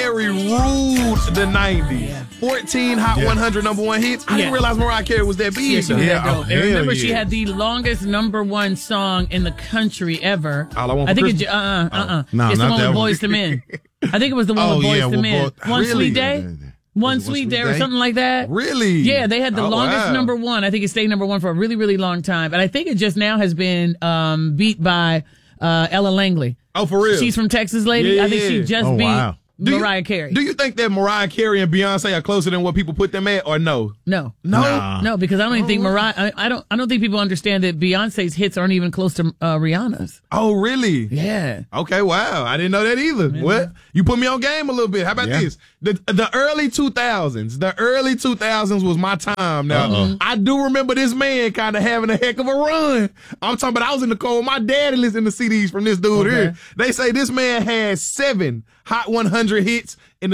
Carey ruled the 90s. 14 Hot 100 number one hits. I didn't realize Mariah Carey was that big. Yeah, she was that dope. And remember, she yeah. had the longest number one song in the country ever. All I Want I for think Christmas? it's the not one that with one. Boyz II Men. I think it was the one with Boyz II Men. One really? Sweet Day? One Sweet Day or something like that. Really? Yeah, they had the longest wow. number one. I think it stayed number one for a really, really long time. And I think it just now has been beat by Ella Langley. Oh, for real? She's from Texas Lady. Yeah, I think she just beat Mariah Carey. Do you think that Mariah Carey and Beyonce are closer than what people put them at, or no? No, because I don't even think Mariah. I don't think people understand that Beyonce's hits aren't even close to Rihanna's. Oh, really? Yeah. Okay, wow. I didn't know that either. Yeah. What? You put me on game a little bit. How about this? The early 2000s. The early 2000s was my time. Now, I do remember this man kind of having a heck of a run. I'm talking about I was in the car with my daddy listening to CDs from this dude here. They say this man had 7 Hot 100 hits in the